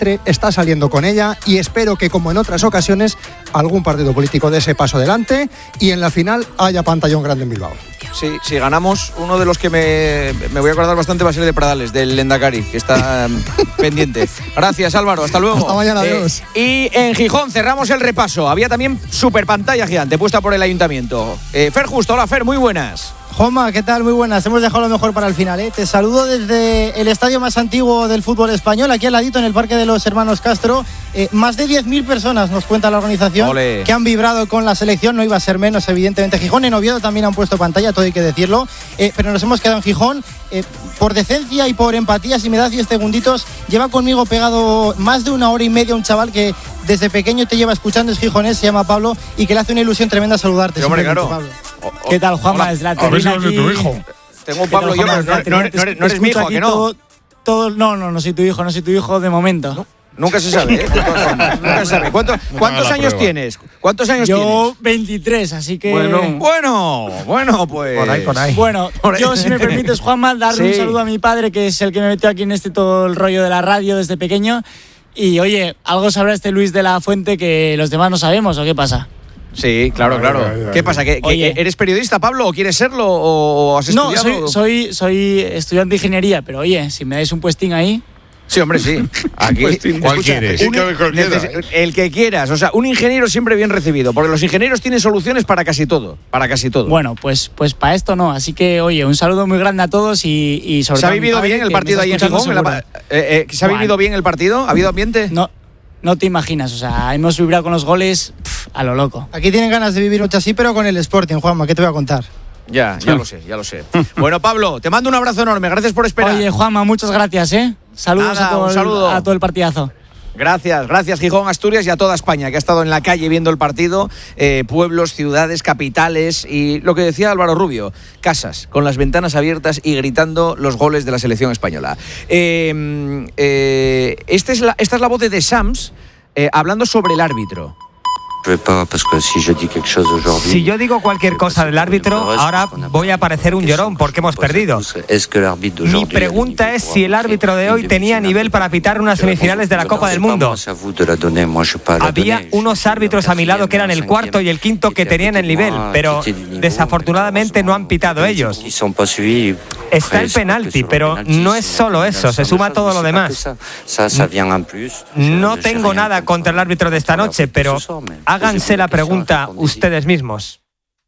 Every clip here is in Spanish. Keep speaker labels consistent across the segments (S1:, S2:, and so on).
S1: desastre, está saliendo con ella y espero que, como en otras ocasiones, algún partido político dé ese paso adelante y en la final haya pantallón grande en Bilbao.
S2: Sí, si ganamos, uno de los que me voy a acordar bastante va a ser de Pradales, del Lendakari, que está pendiente. Gracias, Álvaro, hasta luego.
S1: Hasta mañana, adiós.
S2: Y en Gijón cerramos el repaso. Había también super pantalla gigante puesta por el ayuntamiento. Fer Justo, hola Fer, muy buenas.
S3: Juanma, ¿qué tal? Muy buenas. Hemos dejado lo mejor para el final, ¿eh? Te saludo desde el estadio más antiguo del fútbol español, aquí al ladito, en el Parque de los Hermanos Castro. Más de 10.000 personas, nos cuenta la organización,
S2: Olé,
S3: que han vibrado con la selección. No iba a ser menos, evidentemente. Gijón, en Oviedo también han puesto pantalla, todo hay que decirlo. Pero nos hemos quedado en Gijón. Por decencia y por empatía, si me das 10 segunditos, lleva conmigo pegado más de 1 hora y media un chaval que desde pequeño te lleva escuchando, es gijonés, se llama Pablo, y que le hace una ilusión tremenda saludarte.
S2: Sí, hombre, claro.
S3: Pablo.
S4: ¿Qué tal, Juanma?
S2: Hola.
S4: Es la
S5: A ver si
S4: terrina
S5: es de
S4: aquí.
S5: tu hijo.
S2: Tengo un Pablo yo, pero no eres mi hijo, ¿a que no?
S4: No soy tu hijo, no soy tu hijo de momento.
S2: ¿No? Nunca se sabe, ¿eh? Nunca se sabe. ¿Cuántos años tienes? ¿Cuántos años
S4: Yo
S2: tienes?
S4: 23, así que…
S2: Bueno, pues…
S1: Por ahí.
S4: Bueno,
S2: Por ahí.
S4: yo, si me permites, Juanma, darle un saludo a mi padre, que es el que me metió aquí en todo el rollo de la radio desde pequeño. Y, oye, algo sabrá este Luis de la Fuente que los demás no sabemos, ¿o qué pasa?
S2: Sí, claro. ¿Qué pasa? ¿Que eres periodista, Pablo, o quieres serlo, o has estudiado?
S4: No, soy estudiante de ingeniería, pero, oye, si me dais un puestín ahí…
S2: Sí, hombre, sí. Aquí,
S5: ¿Cuál quieres?
S2: El que quieras. O sea, un ingeniero siempre bien recibido, porque los ingenieros tienen soluciones para casi todo.
S4: Bueno, pues para esto no. Así que, oye, un saludo muy grande a todos y sobre todo…
S2: ¿Se ha vivido bien el partido ahí en Gijón? ¿Se ha vivido bien el partido? ¿Ha habido ambiente?
S4: No te imaginas, o sea, hemos vibrado con los goles a lo loco.
S3: Aquí tienen ganas de vivir mucho así, pero con el Sporting, Juanma, ¿qué te voy a contar?
S2: Ya lo sé. Bueno, Pablo, te mando un abrazo enorme. Gracias por esperar.
S4: Oye, Juanma, muchas gracias, ¿eh? Saludos
S2: un saludo
S4: a todo el partidazo.
S2: Gracias Gijón, Asturias y a toda España que ha estado en la calle viendo el partido, pueblos, ciudades, capitales y lo que decía Álvaro Rubio, casas con las ventanas abiertas y gritando los goles de la selección española. Esta es la voz de The Sams hablando sobre el árbitro.
S6: Si yo digo cualquier cosa del árbitro, ahora voy a parecer un llorón porque hemos perdido. Mi pregunta es si el árbitro de hoy tenía nivel para pitar unas semifinales de la Copa del Mundo. Había unos árbitros a mi lado que eran el cuarto y el quinto que tenían el nivel, pero desafortunadamente no han pitado ellos. Está el penalti, pero no es solo eso, se suma todo lo demás. No tengo nada contra el árbitro de esta noche, pero háganse la pregunta ustedes mismos.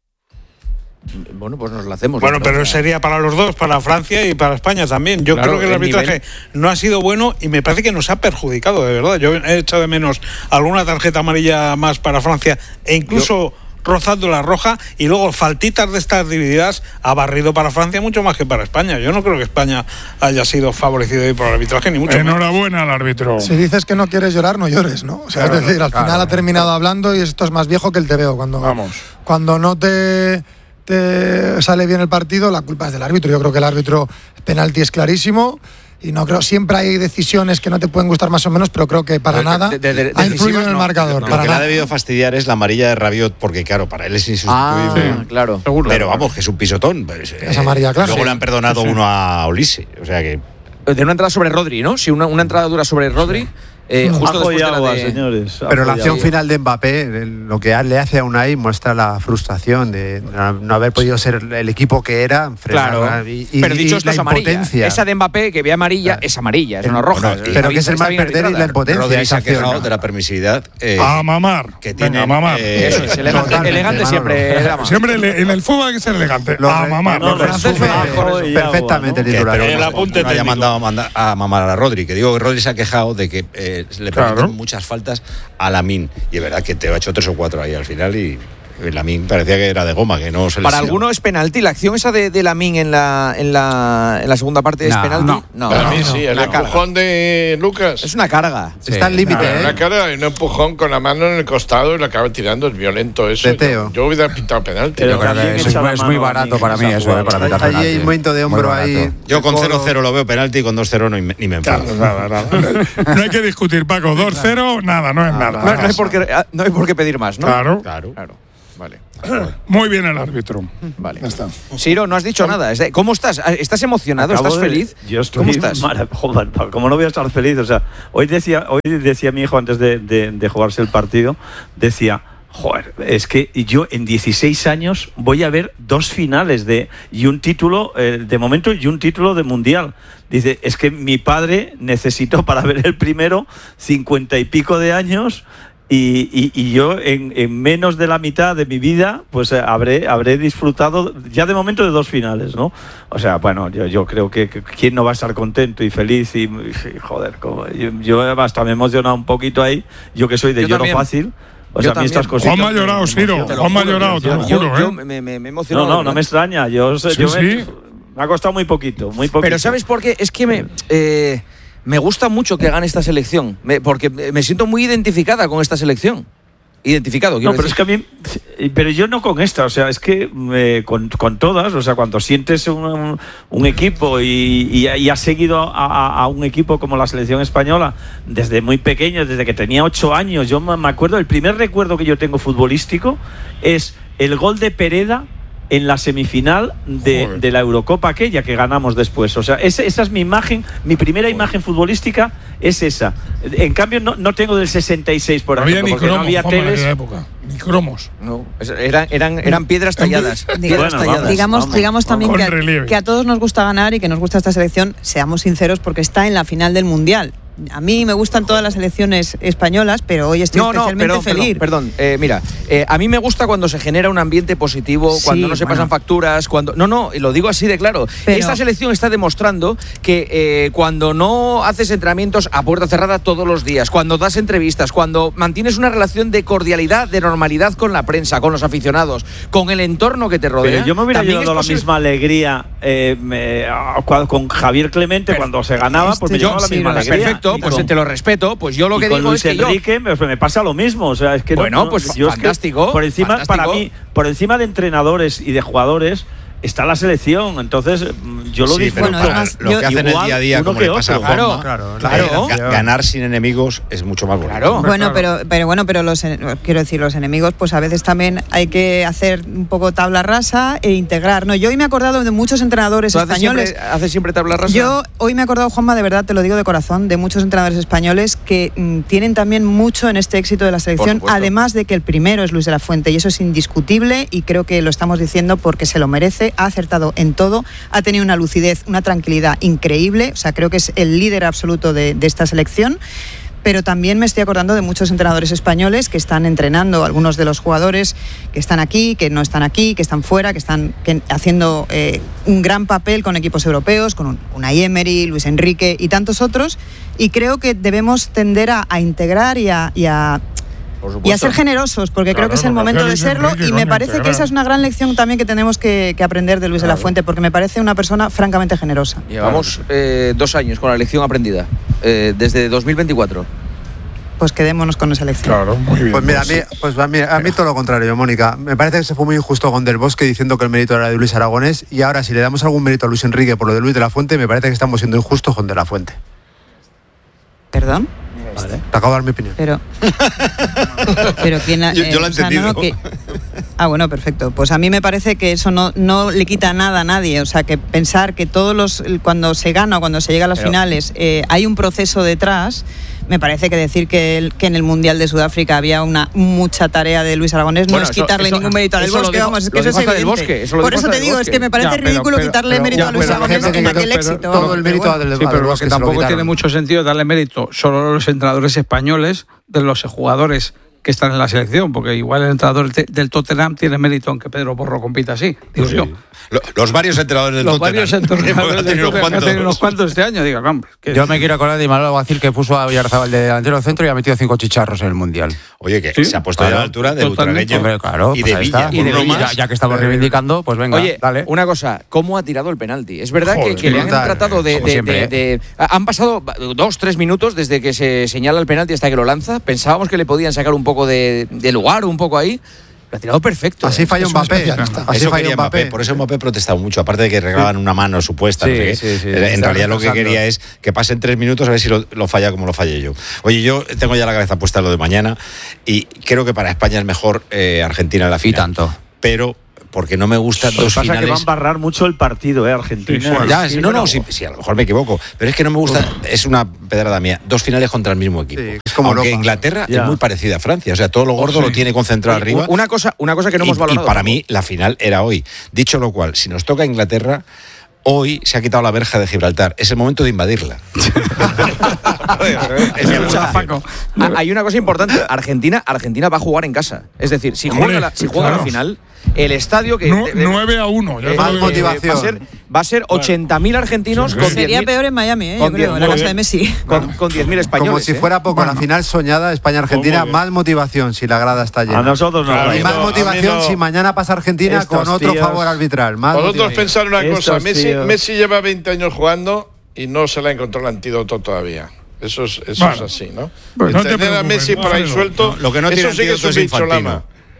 S2: Bueno, pues nos la hacemos.
S5: Bueno, pero sería para los dos, para Francia y para España también. Yo creo que el arbitraje no ha sido bueno y me parece que nos ha perjudicado, de verdad. Yo he echado de menos alguna tarjeta amarilla más para Francia e incluso rozando la roja, y luego faltitas de estas divididas ha barrido para Francia mucho más que para España. Yo no creo que España haya sido favorecido hoy por el arbitraje, ni mucho menos.
S7: Enhorabuena al árbitro.
S1: Si dices que no quieres llorar, no llores, ¿no? O sea, claro, es decir, al final ha terminado hablando y esto es más viejo que el TVO. Cuando no te sale bien el partido, la culpa es del árbitro. Yo creo que el árbitro penalti es clarísimo. Y no creo, siempre hay decisiones que no te pueden gustar más o menos, pero creo que para nada ha influido en el marcador.
S8: Lo que le ha debido fastidiar es la amarilla de Rabiot, porque claro, para él es insustituible.
S2: Claro.
S8: Pero vamos, que es un pisotón.
S1: Es amarilla, claro.
S8: Luego le han perdonado uno a Olise, o sea que…
S2: De una entrada sobre Rodri, ¿no? Sí, una entrada dura sobre Rodri. Justo después de la
S9: señores. Pero la acción final de Mbappé, lo que le hace a Unai, muestra la frustración de no haber podido ser el equipo que era.
S2: Claro. Pero dicho esto, es amarilla. Esa de Mbappé, que ve amarilla, es amarilla, es una roja.
S9: Pero que es el mal perder y la impotencia.
S8: Rodri se ha quejado de la permisividad.
S7: A mamar.
S8: Que tiene,
S7: a mamar.
S2: Eso es, elegante siempre.
S7: Siempre en el fútbol hay que ser elegante. A mamar.
S9: Perfectamente el titular.
S8: Pero no haya mandado a mamar a Rodri, que digo que Rodri se ha quejado de que le permiten muchas faltas a Lamine, y es verdad que te ha hecho 3 o 4 ahí al final, y Lamine parecía que era de goma, que no se le…
S2: Para alguno es penalti la acción esa de Lamine en la segunda parte, es penalti.
S10: No, para mí sí, el empujón de Lucas
S2: es una carga.
S9: Está al límite,
S10: una carga y un empujón con la mano en el costado y lo acaba tirando, es violento eso. Yo hubiera pintado penalti.
S9: Es muy barato para mí eso, para meter penalti. Hay un momento de hombro ahí.
S8: Yo con 0-0 lo veo penalti, con 2-0 ni me enfado.
S7: Nada. No hay que discutir, Paco. 2-0, nada, no es nada.
S2: No hay por qué pedir más, ¿no?
S7: Claro.
S2: Vale.
S7: Muy bien el árbitro.
S2: Vale.
S7: Ya está.
S2: Siro, no has dicho nada. ¿Cómo estás? ¿Estás emocionado? ¿Estás feliz?
S11: Yo estoy
S2: ¿Cómo estás?
S11: Joder, ¿cómo no voy a estar feliz? O sea, hoy decía mi hijo antes de jugarse el partido, decía, joder, es que yo en 16 años voy a ver 2 finales y un título de momento y un título de mundial. Dice, es que mi padre necesitó para ver el primero 50 y pico de años. Y yo en menos de la mitad de mi vida pues habré disfrutado ya de momento de 2 finales, ¿no? O sea, bueno, yo creo que quién no va a estar contento y feliz y joder, yo hasta me he emocionado un poquito ahí, yo que soy de lloro fácil. O sea, a mí estas cositas.
S7: Juanma ha llorado, Siro. Juanma ha llorado, te lo juro,
S2: Yo me emociono.
S11: No me extraña. Me ha costado muy poquito.
S2: Pero ¿sabes por qué? Es que me gusta mucho que gane esta selección, porque me siento muy identificada con esta selección. Identificado, quiero decir.
S11: Es que a mí, pero yo no con esta, o sea, es que con todas, o sea, cuando sientes un equipo y has seguido a un equipo como la selección española desde muy pequeño, desde que tenía 8 años, yo me acuerdo, el primer recuerdo que yo tengo futbolístico es el gol de Pereda en la semifinal de la Eurocopa aquella que ganamos después. O sea, esa es mi imagen, mi primera imagen futbolística es esa. En cambio, no tengo del 66, por ejemplo,
S7: había
S11: porque no había teles.
S7: En época. Ni cromos.
S2: No, eran piedras talladas.
S12: Digamos también que a todos nos gusta ganar y que nos gusta esta selección, seamos sinceros, porque está en la final del Mundial. A mí me gustan todas las selecciones españolas, pero hoy estoy especialmente feliz.
S2: Perdón, mira, a mí me gusta cuando se genera un ambiente positivo, cuando no se pasan facturas, cuando... No, lo digo así de claro. Pero esta selección está demostrando que cuando no haces entrenamientos a puerta cerrada todos los días, cuando das entrevistas, cuando mantienes una relación de cordialidad, de normalidad con la prensa, con los aficionados, con el entorno que te rodea...
S11: Pero yo me hubiera llevado la misma alegría con Javier Clemente cuando se ganaba, pues me llevaba la misma alegría.
S2: Perfecto. Pues te lo respeto, pues yo lo que digo es que
S11: Enrique me pasa lo mismo, o sea, es que
S2: fantástico.
S11: Por encima, para mí, por encima de entrenadores y de jugadores está la selección, entonces yo lo disfruto.
S8: Lo que hacen el día a día, como le pasa a Juanma,
S2: claro.
S8: Ganar sin enemigos es mucho más bonito.
S12: Bueno, pero quiero decir, los enemigos, pues a veces también hay que hacer un poco tabla rasa e integrar. Yo hoy me he acordado de muchos entrenadores españoles.
S2: ¿Haces siempre tabla rasa?
S12: Yo hoy me he acordado, Juanma, de verdad, te lo digo de corazón, de muchos entrenadores españoles que tienen también mucho en este éxito de la selección, además de que el primero es Luis de la Fuente, y eso es indiscutible, y creo que lo estamos diciendo porque se lo merece. Ha acertado en todo, ha tenido una lucidez, una tranquilidad increíble, o sea, creo que es el líder absoluto de esta selección. Pero también me estoy acordando de muchos entrenadores españoles que están entrenando, algunos de los jugadores que están aquí, que no están aquí, que están fuera, que están haciendo un gran papel con equipos europeos, con Unai Emery, Luis Enrique y tantos otros, y creo que debemos tender a integrar y a ser generosos, porque creo que es el momento de serlo, y me parece que esa es una gran lección también que tenemos que aprender de Luis de la Fuente, porque me parece una persona francamente generosa.
S2: Llevamos 2 años con la lección aprendida, desde 2024.
S12: Pues quedémonos con esa lección.
S7: Claro, muy bien.
S9: Pues a mí todo lo contrario, Mónica. Me parece que se fue muy injusto con Del Bosque diciendo que el mérito era de Luis Aragonés, y ahora si le damos algún mérito a Luis Enrique por lo de Luis de la Fuente, me parece que estamos siendo injustos con De la Fuente.
S12: ¿Perdón?
S9: Vale. Te acabo de dar mi opinión.
S12: Pero quién
S8: yo lo he entendido.
S12: Bueno, perfecto. Pues a mí me parece que eso no le quita nada a nadie. O sea, que pensar que cuando se gana o cuando se llega a las finales hay un proceso detrás. Me parece que decir que en el Mundial de Sudáfrica había mucha tarea de Luis Aragonés no es quitarle ningún mérito a Del Bosque, vamos, es que eso es evidente. Por eso te digo, es que me parece ridículo quitarle mérito a Luis Aragonés en aquel éxito.
S9: Todo el mérito a Del Bosque.
S5: Sí, pero lo que tampoco tiene mucho sentido darle mérito solo a los entrenadores españoles de los jugadores que están en la selección, porque igual el entrenador del Tottenham tiene mérito aunque Pedro Porro compita así, digo yo.
S8: Los varios entrenadores del Tottenham.
S5: Los varios entrenadores del Tottenham que han tenido unos cuantos este año, digo, hombre.
S13: Yo me quiero acordar de Imanol Alguacil, que puso a Villarreal de delantero centro y ha metido 5 chicharros en el Mundial.
S8: Oye, que se ha puesto a la altura de Butragueño
S13: y de Villa. Ya que estamos reivindicando, pues venga,
S2: oye, dale. Una cosa, ¿cómo ha tirado el penalti? Es verdad que le han tratado de han pasado 2-3 minutos desde que se señala el penalti hasta que lo lanza. Pensábamos que le podían sacar un poco de lugar, un poco ahí. Lo ha tirado perfecto.
S9: Así falló Mbappé.
S8: Así falló Mbappé. Por eso Mbappé ha protestado mucho. Aparte de que regalaban una mano supuesta. En realidad lo que quería es que pasen 3 minutos a ver si lo falla como lo fallé yo. Oye, yo tengo ya la cabeza puesta en lo de mañana y creo que para España es mejor Argentina en la final.
S13: Y tanto.
S8: pero porque no me gustan dos finales.
S11: Que van a barrar mucho el partido, Argentina.
S8: Sí, sí, a lo mejor me equivoco, pero es que no me gusta, es una pedrada mía, dos finales contra el mismo equipo. Sí, es como aunque Inglaterra es muy parecida a Francia, o sea, todo lo gordo lo tiene concentrado arriba.
S2: Una cosa que no hemos valorado.
S8: Y para mí la final era hoy. Dicho lo cual, si nos toca Inglaterra, hoy se ha quitado la verja de Gibraltar. Es el momento de invadirla.
S2: Hay una cosa importante. Argentina va a jugar en casa. Es decir, si juega la final, el estadio que
S7: 9-1.
S9: Más motivación.
S2: Va a ser 80.000 argentinos con 10.000.
S12: Sería peor en Miami, yo creo, en la casa de Messi.
S2: Con 10.000 españoles.
S9: Como si fuera poco, la final soñada España-Argentina, más motivación si la grada está llena.
S11: A nosotros no.
S9: Y más motivación si mañana pasa Argentina con otro favor arbitral.
S10: Vosotros pensar una cosa, Messi lleva 20 años jugando y no se le ha encontrado el antídoto todavía. Eso es así, ¿no? Tener a Messi por ahí suelto,
S8: lo que no tiene antídoto es Infantino.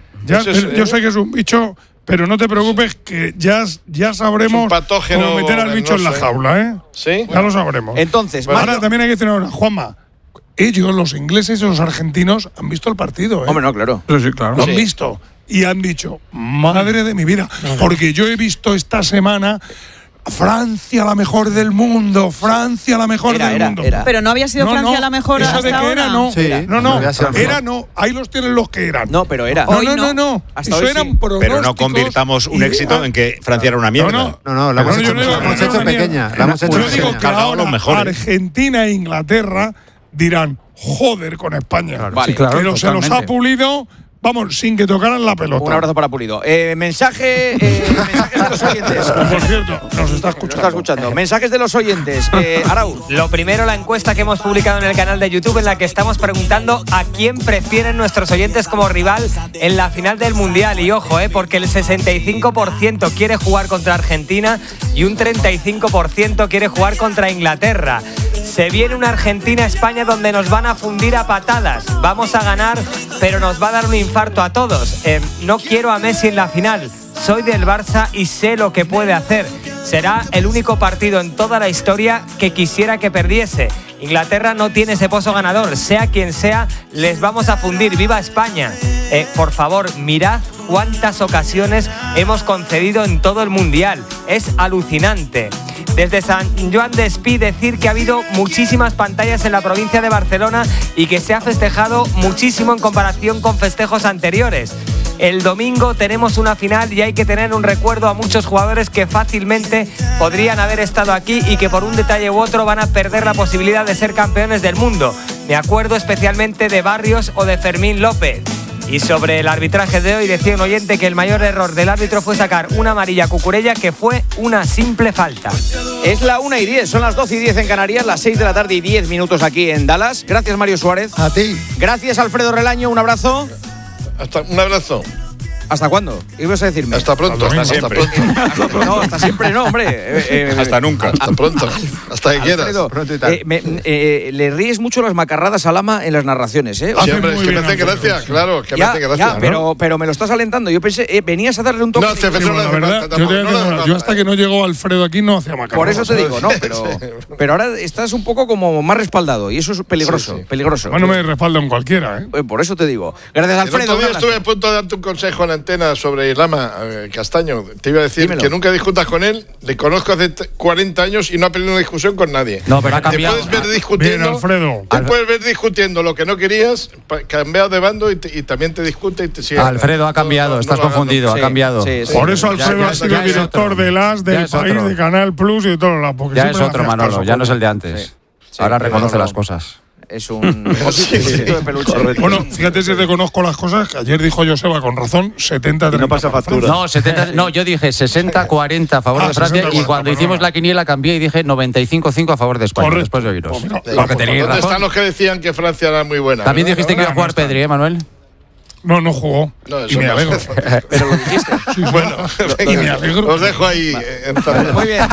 S7: Yo sé que es un bicho, pero no te preocupes que ya sabremos cómo meter al bicho en la jaula, ¿eh?
S10: ¿Sí?
S7: Ya lo sabremos.
S2: Entonces,
S7: ahora también hay que decir una, Juanma, ellos, los ingleses y los argentinos, han visto el partido, ¿eh?
S2: Hombre, no, claro.
S7: Sí, claro. Lo han visto y han dicho, madre de mi vida, porque yo he visto esta semana Francia la mejor del mundo, Francia la mejor del mundo.
S12: Pero no había sido Francia la mejor
S7: eso
S12: hasta
S7: de que
S12: ahora.
S7: Era no.
S9: Sí,
S7: Era no. Ahí los tienen los que eran.
S2: No, pero era.
S7: No.
S2: Hasta
S7: eso eran pronósticos.
S8: Pero no convirtamos un éxito en que Francia era una mierda.
S9: No, la hemos hecho pequeña.
S7: Yo digo que ahora Argentina e Inglaterra dirán, joder con España.
S2: Vale.
S7: Sí, claro, pero se los ha pulido. Vamos, sin que tocaran la pelota.
S2: Un abrazo para Pulido. Mensajes de los oyentes.
S7: Por cierto, nos está escuchando.
S2: Mensajes de los oyentes. Arau.
S6: Lo primero, la encuesta que hemos publicado en el canal de YouTube en la que estamos preguntando a quién prefieren nuestros oyentes como rival en la final del Mundial. Y ojo, porque el 65% quiere jugar contra Argentina y un 35% quiere jugar contra Inglaterra. Se viene una Argentina-España donde nos van a fundir a patadas. Vamos a ganar, pero nos va a dar un infarto a todos. No quiero a Messi en la final. Soy del Barça y sé lo que puede hacer. Será el único partido en toda la historia que quisiera que perdiese. Inglaterra no tiene ese pozo ganador. Sea quien sea, les vamos a fundir. ¡Viva España! Por favor, mirad cuántas ocasiones hemos concedido en todo el Mundial. Es alucinante. Desde San Joan de Espí decir que ha habido muchísimas pantallas en la provincia de Barcelona y que se ha festejado muchísimo en comparación con festejos anteriores. El domingo tenemos una final y hay que tener un recuerdo a muchos jugadores que fácilmente podrían haber estado aquí y que por un detalle u otro van a perder la posibilidad de ser campeones del mundo. Me acuerdo especialmente de Barrios o de Fermín López. Y sobre el arbitraje de hoy decía un oyente que el mayor error del árbitro fue sacar una amarilla a Cucurella, que fue una simple falta.
S2: Es la 1:10, son las 12:10 en Canarias, las 6 de la tarde y 10 minutos aquí en Dallas. Gracias, Mario Suárez.
S1: A ti.
S2: Gracias, Alfredo Relaño, un abrazo.
S10: Un abrazo.
S2: ¿Hasta cuándo? ¿Ibas a decirme?
S10: Hasta pronto. Hasta siempre.
S2: No, hasta siempre no, hombre.
S8: Hasta nunca.
S10: Hasta pronto. Hasta que quieras.
S9: Pronto y tal.
S2: Le ríes mucho las macaradas a Lama en las narraciones, ¿eh?
S10: Siempre, es que me hace gracia, claro, que me hace gracia.
S2: Pero me lo estás alentando. Yo pensé, venías a darle un toque.
S10: No,
S7: la verdad, yo hasta que no llegó Alfredo aquí no hacía macaradas.
S2: Por eso te digo, ¿no? Pero ahora estás un poco como más respaldado y eso es peligroso. Peligroso.
S7: Bueno, me respaldo en cualquiera, ¿eh?
S2: Por eso te digo. Gracias, Alfredo.
S10: Yo estuve a punto de darte un consejo en antena sobre Lama Castaño. Te iba a decir que nunca discutas con él. Le conozco hace 40 años y no ha perdido una discusión con nadie.
S13: No, pero ha cambiado.
S10: Te puedes ver discutiendo.
S7: Bien, Alfredo.
S10: Te puedes ver discutiendo lo que no querías, cambiado de bando y también te discute y te sigue.
S13: Alfredo ha cambiado, estás confundido, ha cambiado.
S7: Sí. Por eso Alfredo ha sido director de las, del País, de Canal Plus y de todo lo que
S13: ya es otro, Manolo, ya no es el de antes. Ahora reconoce las cosas.
S2: Es un de peluche.
S7: Bueno, fíjate si reconozco las cosas que ayer dijo Joseba con razón, 70-30.
S11: No pasa factura.
S13: No, 70, no, yo dije 60-40 a favor de Francia y cuando hicimos la quiniela cambié y dije 95-5 a favor de España.
S7: Correcto.
S13: Después de oíros.
S10: Porque tenéis razón. ¿Dónde están los que decían que Francia era muy buena?
S13: También dijiste que iba a jugar Pedri, Manuel.
S7: No jugó.
S10: Y me alegro.
S2: Pero lo dijiste.
S10: Bueno,
S7: y me alegro.
S10: Os dejo ahí.
S2: Muy bien.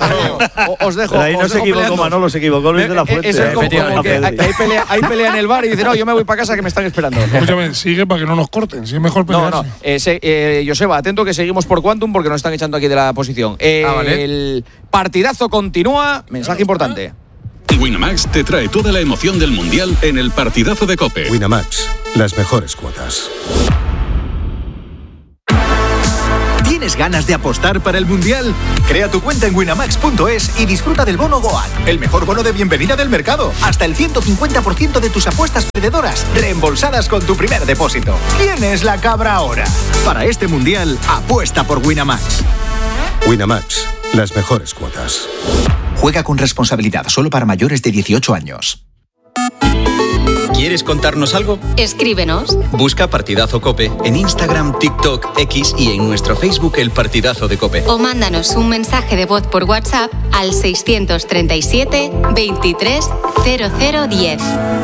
S2: Os dejo.
S11: Pero ahí no se equivocó Manolo, se equivocó Luis de la Fuente.
S2: Es como que hay pelea en el bar y dice, no, yo me voy para casa que me están esperando.
S7: Escúchame, sigue para que no nos corten. Si es mejor pelearse.
S2: No. Joseba, atento que seguimos por Quantum porque nos están echando aquí de la posición.
S13: Vale.
S2: El partidazo continúa. Mensaje importante.
S14: Winamax te trae toda la emoción del Mundial en el partidazo de COPE.
S15: Winamax, las mejores cuotas. ¿Tienes ganas de apostar para el Mundial? Crea tu cuenta en winamax.es y disfruta del bono Goat, el mejor bono de bienvenida del mercado. Hasta el 150% de tus apuestas perdedoras reembolsadas con tu primer depósito. ¿Quién es la cabra ahora? Para este Mundial, apuesta por Winamax.
S16: Winamax, las mejores cuotas.
S15: Juega con responsabilidad, solo para mayores de 18 años.
S17: ¿Quieres contarnos algo?
S18: Escríbenos.
S17: Busca Partidazo COPE en Instagram, TikTok, X y en nuestro Facebook El Partidazo de COPE.
S18: O mándanos un mensaje de voz por WhatsApp al 637 23 0010.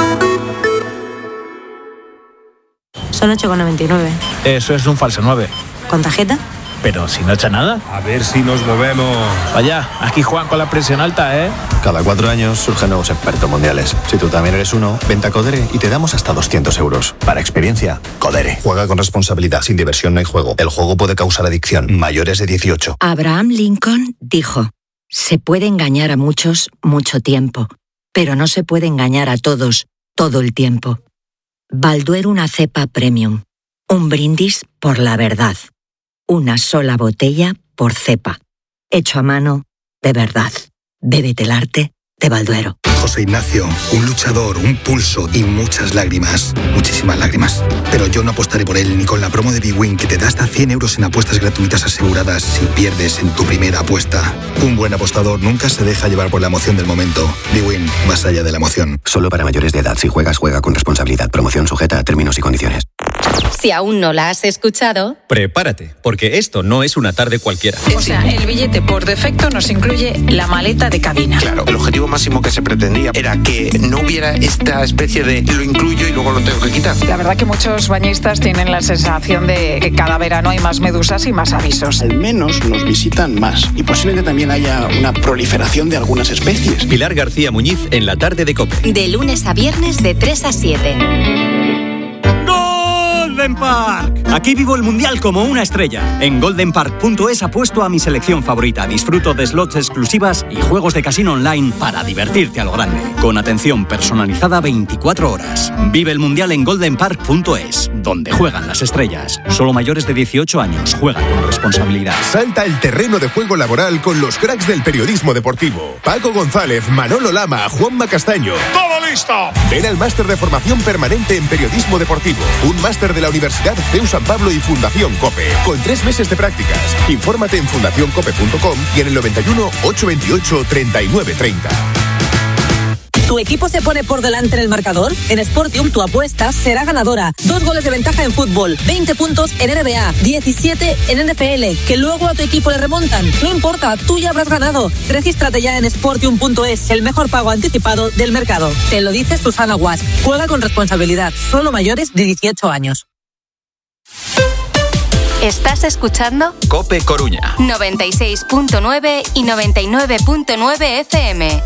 S19: Son 8,99.
S20: Eso es un falso 9.
S19: ¿Con tarjeta?
S20: Pero si no echa nada.
S16: A ver si nos movemos.
S20: Vaya, aquí juegan con la presión alta, ¿eh?
S16: Cada 4 años surgen nuevos expertos mundiales. Si tú también eres uno, vente a Codere y te damos hasta 200 euros. Para experiencia, Codere. Juega con responsabilidad. Sin diversión no hay juego. El juego puede causar adicción. Mayores de 18.
S21: Abraham Lincoln dijo: se puede engañar a muchos mucho tiempo, pero no se puede engañar a todos todo el tiempo. Balduero, una cepa premium. Un brindis por la verdad. Una sola botella por cepa. Hecho a mano, de verdad. Bébete el arte de Balduero.
S16: José Ignacio, un luchador, un pulso y muchas lágrimas. Muchísimas lágrimas. Pero yo no apostaré por él ni con la promo de bwin, que te da hasta 100 euros en apuestas gratuitas aseguradas si pierdes en tu primera apuesta. Un buen apostador nunca se deja llevar por la emoción del momento. bwin, más allá de la emoción.
S22: Solo para mayores de edad. Si juegas, juega con responsabilidad. Promoción sujeta a términos y condiciones.
S18: Si aún no la has escuchado,
S17: Prepárate, porque esto no es una tarde cualquiera.
S23: O sea, el billete por defecto nos incluye la maleta de cabina.
S24: Claro, el objetivo máximo que se pretendía era que no hubiera esta especie de lo incluyo y luego lo tengo que quitar.
S23: La verdad que muchos bañistas tienen la sensación de que cada verano hay más medusas y más avisos.
S24: Al menos nos visitan más y posiblemente también haya una proliferación de algunas especies.
S17: Pilar García Muñiz en la tarde de COPE.
S18: de lunes a viernes de 3 a 7.
S25: Golden Park. Aquí vivo el mundial como una estrella. En goldenpark.es apuesto a mi selección favorita. Disfruto de slots exclusivas y juegos de casino online para divertirte a lo grande. Con atención personalizada 24 horas. Vive el mundial en goldenpark.es, donde juegan las estrellas. Solo mayores de 18 años. Juega con responsabilidad.
S26: Salta el terreno de juego laboral con los cracks del periodismo deportivo. Paco González, Manolo Lama, Juanma Castaño.
S7: ¡Todo listo!
S26: Ven al máster de formación permanente en periodismo deportivo. Un máster de la Universidad CEU San Pablo y Fundación COPE. Con 3 meses de prácticas. Infórmate en fundacioncope.com y en el 91 828 3930.
S27: ¿Tu equipo se pone por delante en el marcador? En Sportium tu apuesta será ganadora. 2 goles de ventaja en fútbol, 20 puntos en NBA, 17 en NFL, que luego a tu equipo le remontan. No importa, tú ya habrás ganado. Regístrate ya en Sportium.es, el mejor pago anticipado del mercado. Te lo dice Susana Guas. Juega con responsabilidad. Solo mayores de 18 años.
S18: Estás escuchando
S17: COPE Coruña
S18: 96.9 y 99.9 FM.